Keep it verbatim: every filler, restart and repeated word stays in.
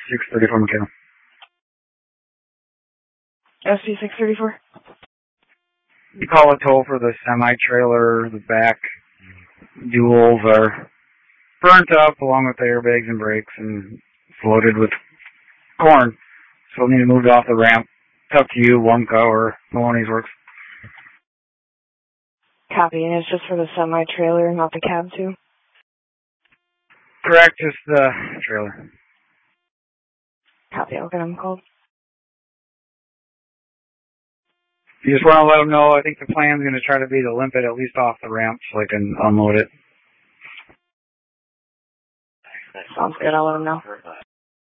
six thirty-four McHale. S C six thirty-four. You call a tow for the semi-trailer. The back duals are burnt up along with the airbags and brakes and it's loaded with corn. So we'll need to move it off the ramp. It's up to you, Wumka or Maloney's Works. Copy, and it's just for the semi-trailer, not the cab too? Correct, just the trailer. Copy, I'll get them called. You just want to let them know, I think the plan's going to try to be to limp it at least off the ramp so I can unload it. Sounds good, I'll let them know.